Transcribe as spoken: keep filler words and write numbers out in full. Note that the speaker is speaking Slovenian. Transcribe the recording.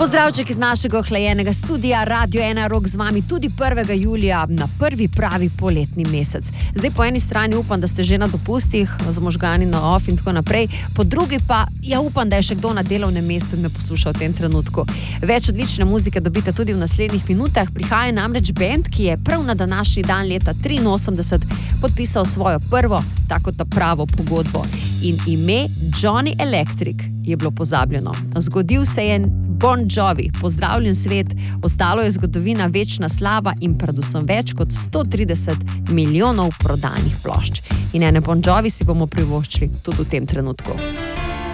Pozdravček iz našega ohlajenega studia Radio ena Rock, z vami tudi prvega julija na prvi pravi poletni mesec. Zdaj po eni strani upam, da ste že na dopustih, z možgani na off in tako naprej, po drugi pa ja upam, da je še kdo na delovnem mestu in me posluša v tem trenutku. Več odlične muzike dobite tudi v naslednjih minutah. Prihaja namreč band, ki je prav na današnji dan leta triinosemdeset podpisal svojo prvo, tako ta pravo pogodbo. In ime Johnny Electric je bilo pozabljeno. Zgodil se je Bon Jovi, pozdravljen svet, ostalo je zgodovina večna slava in predvsem več kot sto trideset milijonov prodanih plošč. In ene Bon Jovi si bomo privoščili tudi v tem trenutku.